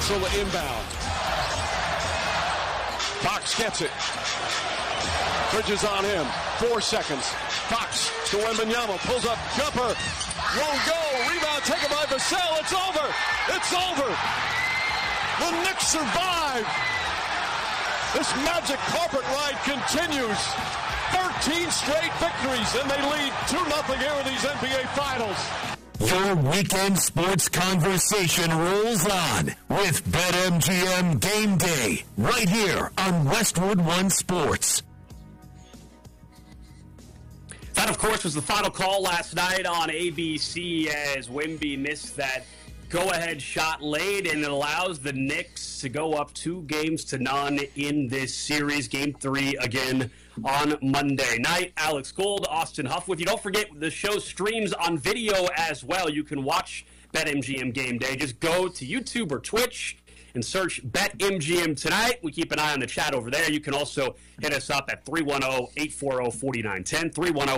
Bledsoe inbound. Fox gets it. Bridges on him. 4 seconds. Fox to Wembanyama. Pulls up. Jumper. Won't go. Rebound taken by Vassell. It's over. It's over. The Knicks survive. This magic carpet ride continues. 13 straight victories, and they lead 2-0 here in these NBA Finals. Your weekend sports conversation rolls on with BetMGM Game Day right here on Westwood One Sports. That, of course, was the final call last night on ABC as Wemby missed that go-ahead shot late, and it allows the Knicks to go up 2-0 in this series. Game 3 again on Monday night. Alex Gold, Austin Huff with you. Don't forget, the show streams on video as well. You can watch BetMGM Game Day. Just go to YouTube or Twitch and search BetMGM tonight. We keep an eye on the chat over there. You can also hit us up at 310-840-4910,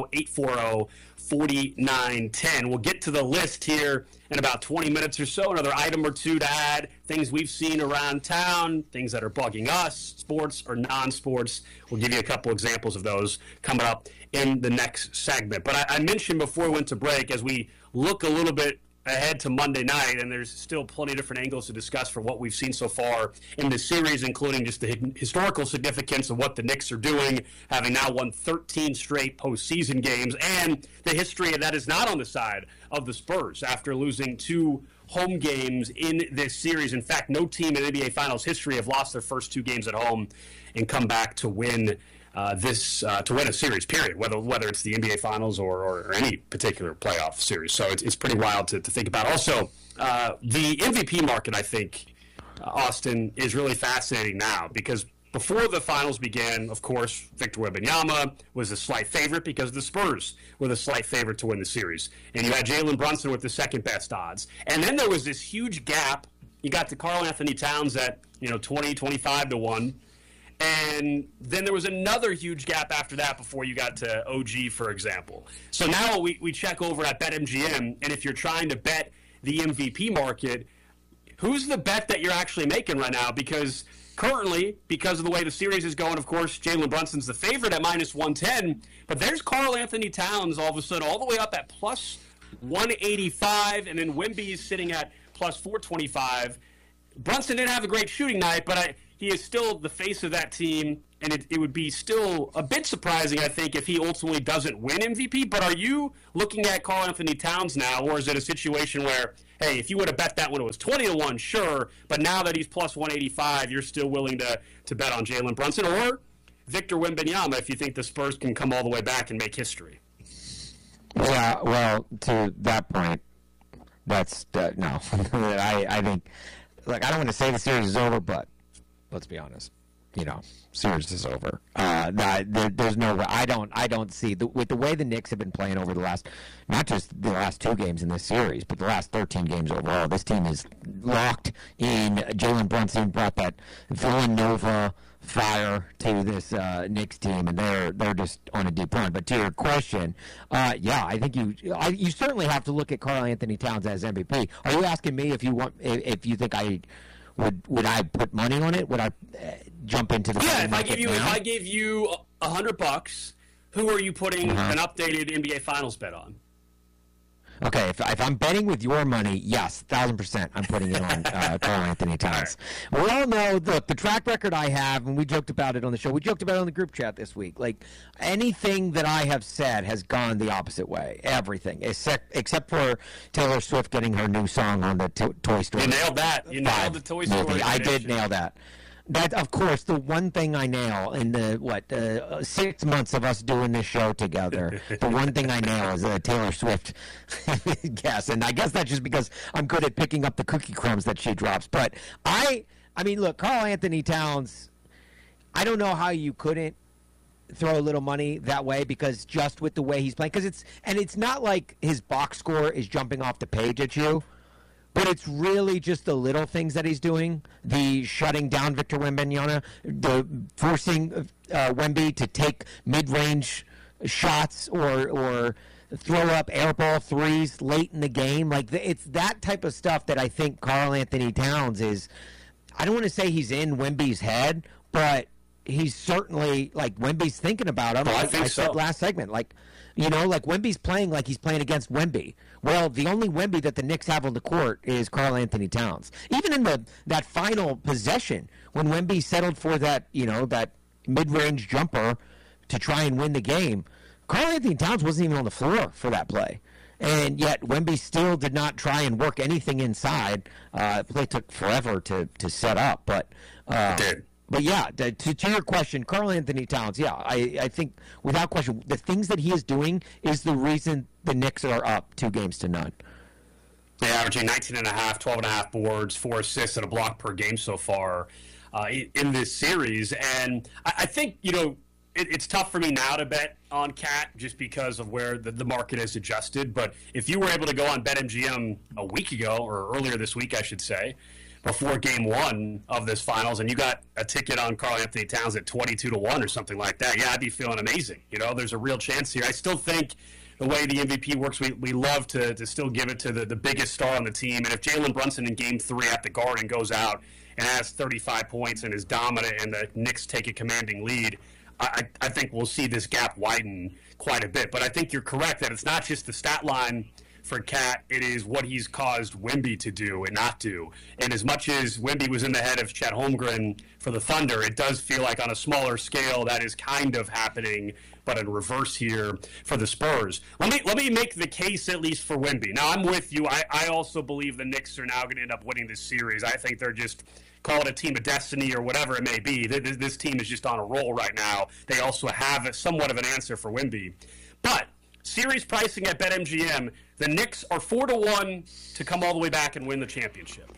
310-840-4910. We'll get to the list here in about 20 minutes or so. Another item or two to add, things we've seen around town, things that are bugging us, sports or non-sports. We'll give you a couple examples of those coming up in the next segment. But I mentioned before we went to break, as we look a little bit ahead to Monday night, and there's still plenty of different angles to discuss for what we've seen so far in this series, including just the historical significance of what the Knicks are doing, having now won 13 straight postseason games, and the history that is not on the side of the Spurs after losing 2 home games in this series. In fact, no team in NBA Finals history have lost their first 2 games at home and come back to win to win a series, period, whether it's the NBA Finals or any particular playoff series. So it's pretty wild to think about. Also, the MVP market, I think, Austin, is really fascinating now because before the finals began, of course, Victor Wembanyama was a slight favorite because the Spurs were the slight favorite to win the series. And you had Jalen Brunson with the second best odds. And then there was this huge gap. You got to Karl Anthony Towns at 20, 25 to 1. And then there was another huge gap after that before you got to OG, for example. So now we check over at BetMGM, and if you're trying to bet the MVP market, who's the bet that you're actually making right now? Because currently, because of the way the series is going, of course, Jalen Brunson's the favorite at minus 110, but there's Karl Anthony Towns all of a sudden all the way up at plus 185, and then Wemby's sitting at plus 425. Brunson didn't have a great shooting night, but he is still the face of that team, and it would be still a bit surprising, I think, if he ultimately doesn't win MVP. But are you looking at Karl Anthony Towns now, or is it a situation where, hey, if you would have bet that when it was 20 to 1, sure, but now that he's plus 185, you're still willing to bet on Jalen Brunson or Victor Wembanyama if you think the Spurs can come all the way back and make history? Yeah, well, to that point, that's no. I think, look, I don't want to say the series is over, but let's be honest. Series is over. There's no. I don't see with the way the Knicks have been playing over the last, not just the last 2 games in this series, but the last 13 games overall. This team is locked in. Jalen Brunson brought that Villanova fire to this Knicks team, and they're just on a deep run. But to your question, I think you certainly have to look at Karl Anthony Towns as MVP. Are you asking me if you think I would I put money on it? Would I jump into the if I gave you $100, who are you putting an updated NBA Finals bet on? Okay, if I'm betting with your money, yes, 1,000%, I'm putting it on Karl Anthony Towns. Right. We all know the track record I have, and we joked about it on the show. We joked about it on the group chat this week. Like, anything that I have said has gone the opposite way. Everything, except for Taylor Swift getting her new song on the Toy Story. You nailed that. You nailed the Toy Story movie. I did nail that. That, of course, the one thing I nail in the 6 months of us doing this show together, the one thing I nail is a Taylor Swift guess. And I guess that's just because I'm good at picking up the cookie crumbs that she drops. But I mean, look, Karl Anthony Towns, I don't know how you couldn't throw a little money that way, because just with the way he's playing, it's not like his box score is jumping off the page at you. But it's really just the little things that he's doing, the shutting down Victor Wembanyama, the forcing Wemby to take mid-range shots or throw up air ball threes late in the game. Like, it's that type of stuff that I think Karl Anthony Towns is I don't want to say he's in Wemby's head, but he's certainly, like, Wemby's thinking about him. I think said last segment, like, you know, like Wemby's playing like he's playing against Wemby. Well, the only Wemby that the Knicks have on the court is Karl Anthony Towns. Even in that final possession, when Wemby settled for that, you know, that mid-range jumper to try and win the game, Karl Anthony Towns wasn't even on the floor for that play. And yet Wemby still did not try and work anything inside. The play took forever to set up. But yeah, to your question, Karl Anthony Towns, yeah, I think without question, the things that he is doing is the reason the Knicks are up 2-0. They're averaging 19.5, 12.5 boards, 4 assists, and a block per game so far in this series. And I think, you know, it's tough for me now to bet on Cat just because of where the market has adjusted. But if you were able to go on BetMGM a week ago, or earlier this week, I should say, before Game 1 of this finals, and you got a ticket on Karl Anthony Towns at 22-1 or something like that, yeah, I'd be feeling amazing. You know, there's a real chance here. I still think the way the MVP works, we love to still give it to the biggest star on the team. And if Jalen Brunson in Game 3 at the Garden goes out and has 35 points and is dominant and the Knicks take a commanding lead, I think we'll see this gap widen quite a bit. But I think you're correct that it's not just the stat line for Cat, it is what he's caused Wemby to do and not do. And as much as Wemby was in the head of Chet Holmgren for the Thunder, it does feel like on a smaller scale that is kind of happening, but in reverse here for the Spurs. Let me make the case at least for Wemby. Now, I'm with you. I also believe the Knicks are now going to end up winning this series. I think they're just, call it a team of destiny or whatever it may be. This team is just on a roll right now. They also have somewhat of an answer for Wemby. But series pricing at BetMGM, the Knicks are 4-1 to come all the way back and win the championship.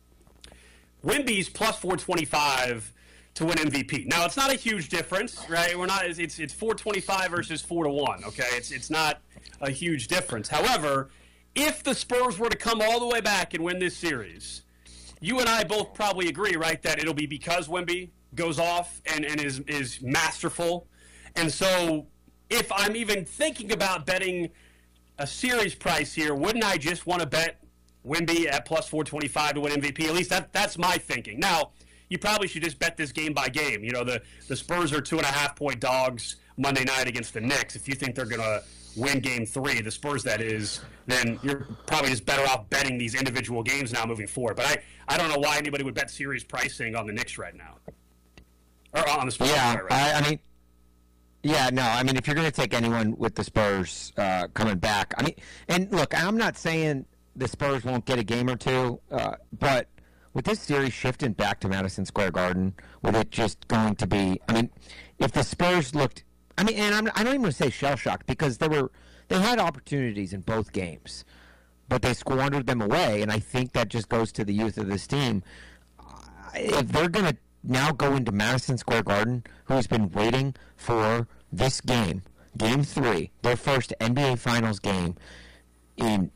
Wemby's plus 425 to win MVP. Now, it's not a huge difference, right? It's 425 versus 4-1, okay? It's not a huge difference. However, if the Spurs were to come all the way back and win this series, you and I both probably agree, right, that it'll be because Wemby goes off and is masterful. And so if I'm even thinking about betting a series price here, wouldn't I just want to bet Wemby at plus 425 to win MVP? At least that's my thinking. Now, you probably should just bet this game by game. You know, the Spurs are 2.5-point dogs Monday night against the Knicks. If you think they're going to win Game 3, the Spurs that is, then you're probably just better off betting these individual games now moving forward. But I don't know why anybody would bet series pricing on the Knicks right now. Or on the Spurs. Yeah, right I mean, yeah, no, I mean, if you're going to take anyone with the Spurs coming back, I mean, and look, I'm not saying the Spurs won't get a game or two, but with this series shifting back to Madison Square Garden, with it just going to be, I mean, if the Spurs looked, I mean, and I don't even want to say shell-shocked because they had opportunities in both games, but they squandered them away, and I think that just goes to the youth of this team. If they're going to now go into Madison Square Garden, who's been waiting for this game, Game 3, their first NBA Finals game in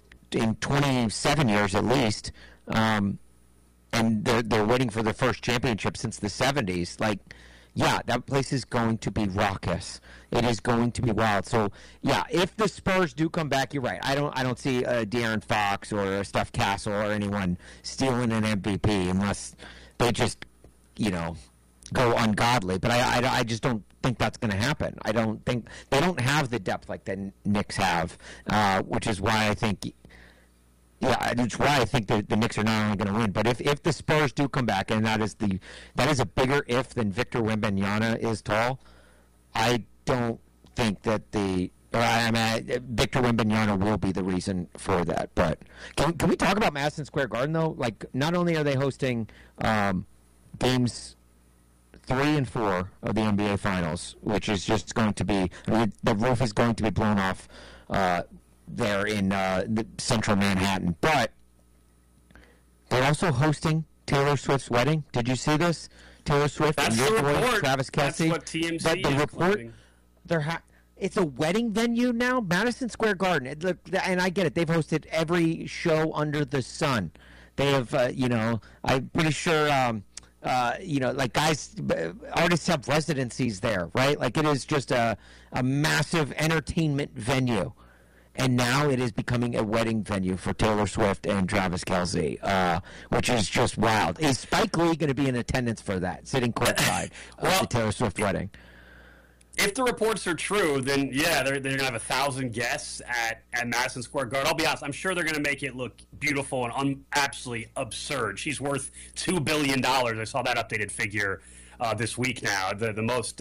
27 years at least, and they're waiting for their first championship since the 70s. Like, yeah, that place is going to be raucous. It is going to be wild. So, yeah, if the Spurs do come back, you're right. I don't see De'Aaron Fox or Steph Castle or anyone stealing an MVP unless they just, you know, go ungodly. But I just don't think that's going to happen. I don't think they don't have the depth like the Knicks have, which is why I think. Yeah, it's why I think the Knicks are not only going to win, but if the Spurs do come back, and that is a bigger if than Victor Wembanyama is tall, I don't think that Victor Wembanyama will be the reason for that. But can we talk about Madison Square Garden though? Like, not only are they hosting games 3 and 4 of the NBA Finals, which is just going to be, I mean, the roof is going to be blown off there in the central Manhattan, but they're also hosting Taylor Swift's wedding. Did you see this? Taylor Swift and your boy Travis Kelce. That's what TMZ is report. It's a wedding venue now, Madison Square Garden. And I get it; they've hosted every show under the sun. They have, I'm pretty sure, like artists have residencies there, right? Like, it is just a massive entertainment venue. and now it is becoming a wedding venue for Taylor Swift and Travis Kelce, which is just wild. Is Spike Lee going to be in attendance for that, sitting courtside of the Taylor Swift wedding? If the reports are true, then yeah, they're going to have 1,000 guests at Madison Square Garden. I'll be honest, I'm sure they're going to make it look beautiful and absolutely absurd. She's worth $2 billion. I saw that updated figure this week now. The most,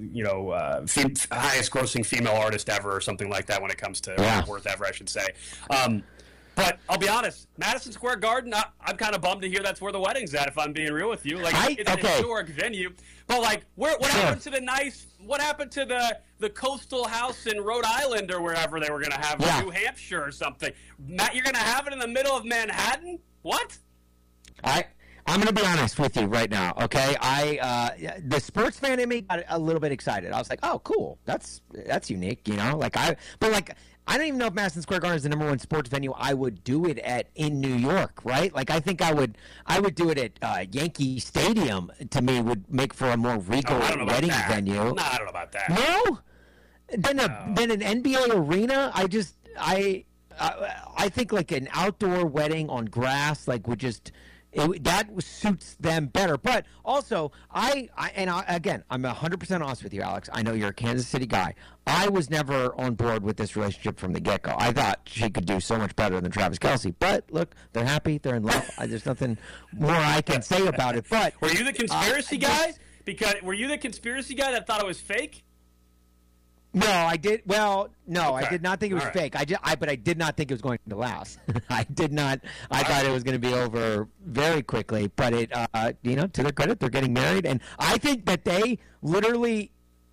highest grossing female artist ever or something like that when it comes to worth ever, I should say. But I'll be honest, Madison Square Garden, I'm kind of bummed to hear that's where the wedding's at, if I'm being real with you. Like, it's an historic venue. But, like, what happened to what happened to the coastal house in Rhode Island or wherever they were going to have New Hampshire or something? Matt, you're going to have it in the middle of Manhattan? What? I'm going to be honest with you right now, okay? The sports fan in me got a little bit excited. I was like, oh, cool. That's unique, you know? I don't even know if Madison Square Garden is the number one sports venue I would do it at in New York, right? Like, I think I would do it at Yankee Stadium. To me, would make for a more regal wedding venue. No, I don't know about that. No? Then an NBA arena? I think like an outdoor wedding on grass, like, would just... that suits them better. But also, again, I'm 100% honest with you, Alex. I know you're a Kansas City guy. I was never on board with this relationship from the get-go. I thought she could do so much better than Travis Kelce. But, look, they're happy. They're in love. There's nothing more I can say about it. But were you the conspiracy guy? Were you the conspiracy guy that thought it was fake? No, I did. Well, no, okay. I did not think it was fake. But I did not think it was going to last. I did not. I thought it was going to be over very quickly. But it, to their credit, they're getting married, and I think that they literally,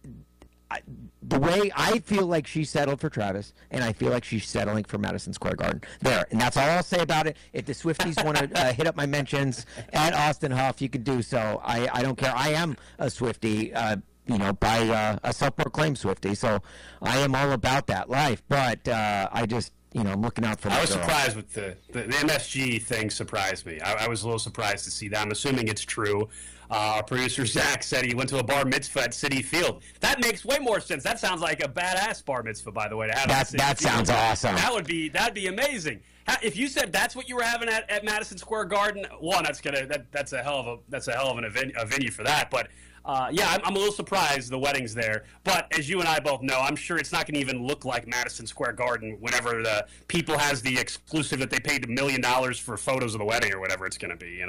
the way I feel like she settled for Travis, and I feel like she's settling for Madison Square Garden. There, and that's all I'll say about it. If the Swifties want to hit up my mentions at Austin Huff, you can do so. I don't care. I am a Swiftie. By a self-proclaimed Swiftie. So I am all about that life. But I just, I'm looking out for the I was girl. surprised with the MSG thing surprised me. I was a little surprised to see that. I'm assuming it's true. Our producer, Zach, said he went to a bar mitzvah at Citi Field. That makes way more sense. That sounds like a badass bar mitzvah, by the way. To have that sounds awesome. That'd be amazing. If you said that's what you were having at Madison Square Garden, one, that's a hell of a venue for that. But I'm a little surprised the wedding's there. But as you and I both know, I'm sure it's not going to even look like Madison Square Garden whenever the people has the exclusive that they paid $1 million for photos of the wedding or whatever it's going to be,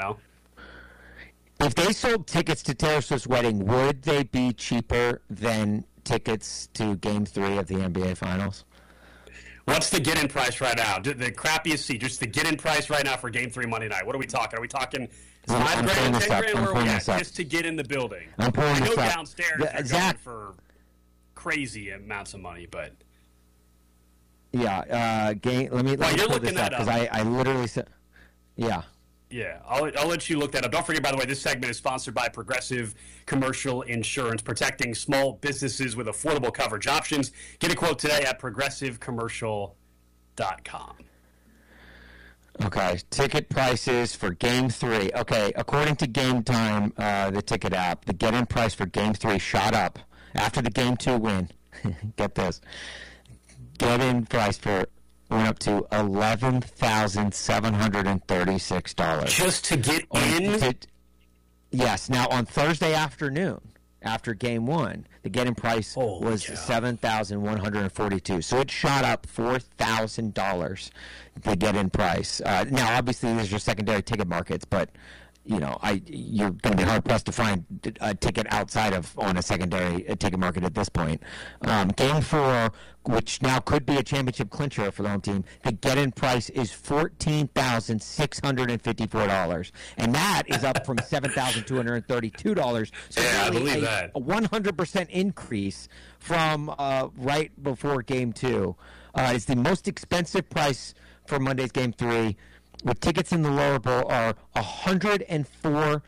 If they sold tickets to Taylor Swift's wedding, would they be cheaper than tickets to Game 3 of the NBA Finals? What's the get-in price right now? The crappiest seat, just the get-in price right now for Game 3 Monday night. What are we talking? Are we talking $5 grand, $10 grand? Where are we at? Just to get in the building. I'm pulling this up. I know downstairs they're going for crazy amounts of money, but... Yeah, let me pull this up, because I literally said... Yeah. Yeah, I'll let you look that up. Don't forget, by the way, this segment is sponsored by Progressive Commercial Insurance, protecting small businesses with affordable coverage options. Get a quote today at progressivecommercial.com. Okay, ticket prices for Game 3. Okay, according to Game Time, the ticket app, the get-in price for Game 3 shot up after the Game 2 win. Get this. Get-in price went up to $11,736. Just to get in? Yes. Now, on Thursday afternoon, after Game 1, the get-in price was $7,142. So it shot up $4,000, the get-in price. Now, obviously, these are secondary ticket markets, but... you're going to be hard-pressed to find a ticket outside of on a secondary ticket market at this point. Game 4, which now could be a championship clincher for the home team, the get-in price is $14,654, and that is up from $7,232. So I believe that. A 100% increase from right before Game 2. It's the most expensive price for Monday's Game 3. With tickets in the lower bowl are $104,000,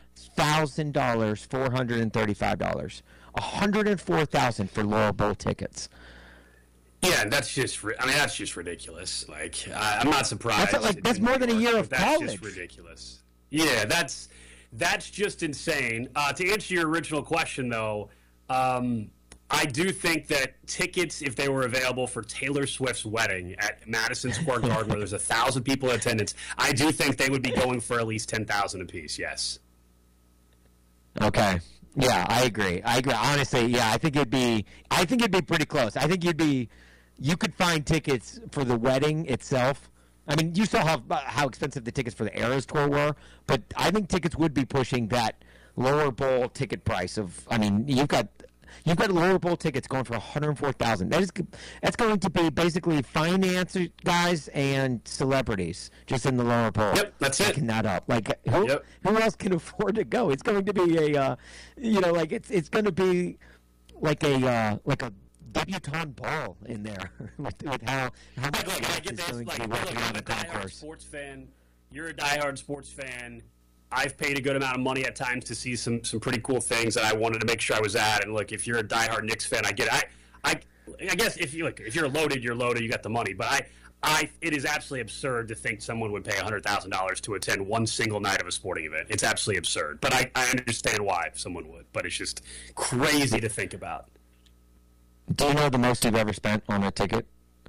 $435. $104,000 for lower bowl tickets. Yeah, that's just ridiculous. Like, I'm not surprised. That's more than a year of college. That's just ridiculous. Yeah, that's just insane. To answer your original question, though, I do think that tickets, if they were available for Taylor Swift's wedding at Madison Square Garden, where there's 1,000 people in attendance, I do think they would be going for at least $10,000 apiece. Yes. Okay. Yeah, I agree. Honestly, yeah, I think it'd be pretty close. I think you could find tickets for the wedding itself. I mean, you saw how expensive the tickets for the Eras Tour were, but I think tickets would be pushing that lower bowl ticket price of. I mean, you've got lower bowl tickets going for $104,000. That's going to be basically finance guys and celebrities just in the lower bowl. Yep, that's it. Picking that up. Like who else can afford to go? It's going to be it's going to be like a debutante ball in there with how much I get this. Like, I'm a diehard sports fan. You're a diehard sports fan. I've paid a good amount of money at times to see some pretty cool things that I wanted to make sure I was at. And look, if you're a diehard Knicks fan, I get it. I guess if you're loaded, you're loaded. You got the money. But it is absolutely absurd to think someone would pay $100,000 to attend one single night of a sporting event. It's absolutely absurd. But I understand why someone would. But it's just crazy to think about. Do you know the most you've ever spent on a ticket?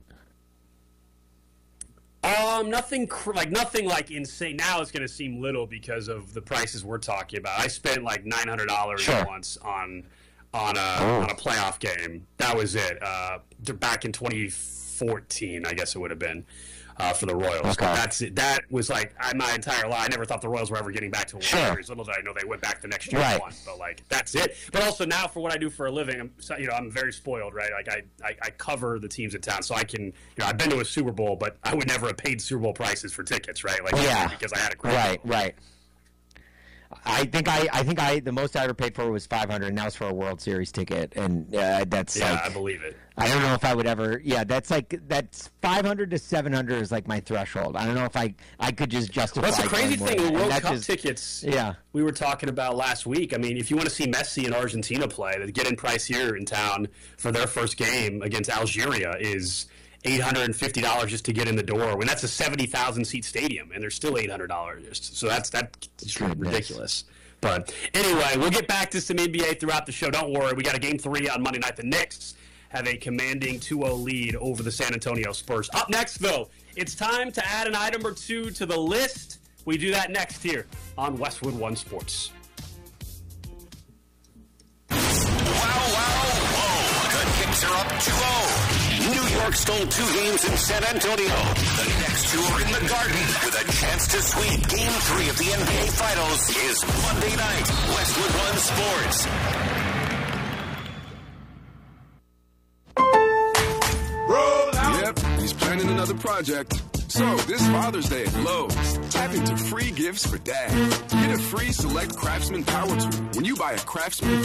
Nothing like insane. Now it's going to seem little because of the prices we're talking about. I spent like $900 once on a playoff game. That was it. Back in 2014, I guess it would have been for the Royals. Okay. That's it. That was like my entire life. I never thought the Royals were ever getting back to a World Series. Little did I know they went back the next year and won. But like that's it. But also now for what I do for a living, I'm very spoiled, right? Like I cover the teams in town, so I can. I've been to a Super Bowl, but I would never have paid Super Bowl prices for tickets, right? Like because I had a credit. Right. I think the most I ever paid for was $500, and that was for a World Series ticket, and that's I believe it. I don't know if I would ever. Yeah, that's $500 to $700 is like my threshold. I don't know if I could just justify. That's the crazy thing. The World Cup tickets. Yeah. We were talking about last week. I mean, if you want to see Messi in Argentina play, the get-in price here in town for their first game against Algeria is $850 just to get in the door. When that's a 70,000-seat stadium, and there's still $800. So that's ridiculous. But anyway, we'll get back to some NBA throughout the show. Don't worry, we got a Game 3 on Monday night. The Knicks have a commanding 2-0 lead over the San Antonio Spurs. Up next, though, it's time to add an item or two to the list. We do that next here on Westwood One Sports. Whoa. The Knicks are up 2-0. New York stole 2 games in San Antonio. The next 2 are in the Garden with a chance to sweep. Game 3 of the NBA Finals is Monday night. Westwood One Sports. Yep, he's planning another project. So, this Father's Day at Lowe's, tap into free gifts for Dad. Get a free Select Craftsman Power Tool when you buy a Craftsman